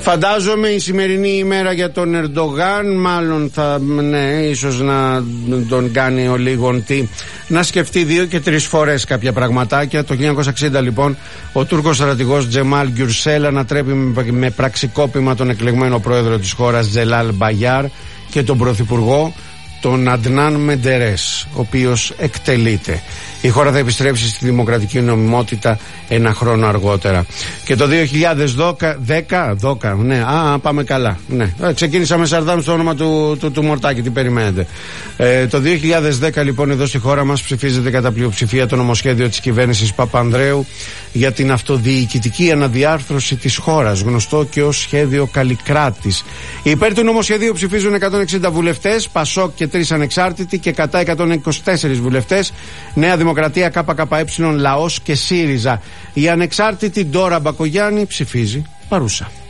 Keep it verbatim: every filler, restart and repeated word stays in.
Φαντάζομαι η σημερινή ημέρα για τον Ερντογάν, μάλλον θα, ναι, ίσως να τον κάνει ο λίγον τι, να σκεφτεί δύο και τρεις φορές κάποια πραγματάκια. Το χίλια εννιακόσια εξήντα λοιπόν ο Τούρκος στρατηγός Τζεμάλ Γκιουρσέλ ανατρέπει με πραξικόπημα τον εκλεγμένο πρόεδρο της χώρας Τζελάλ Μπαγιάρ και τον πρωθυπουργό τον Αντνάν Μεντερές, ο οποίος εκτελείται. Η χώρα θα επιστρέψει στη δημοκρατική νομιμότητα ένα χρόνο αργότερα. Και το δύο χιλιάδες δέκα, δώκα, ναι, α, πάμε καλά. Ναι. Ε, ξεκίνησα με Σαρδάμ στο όνομα του, του, του Μορτάκη, τι περιμένετε. Ε, το δύο χιλιάδες δέκα λοιπόν εδώ στη χώρα μας ψηφίζεται κατά πλειοψηφία το νομοσχέδιο της κυβέρνησης Παπανδρέου για την αυτοδιοικητική αναδιάρθρωση της χώρας, γνωστό και ως σχέδιο Καλλικράτης. Υπέρ του νομοσχεδίου ψηφίζουν εκατόν εξήντα βουλευτές, Πασόκ και τρεις ανεξάρτητοι, και κατά εκατόν είκοσι τέσσερις βουλευτές, Νέα Δημοκρατία, ΚΚΕ, Λαός και ΣΥΡΙΖΑ. Η ανεξάρτητη Ντόρα Μπακογιάννη ψηφίζει παρούσα.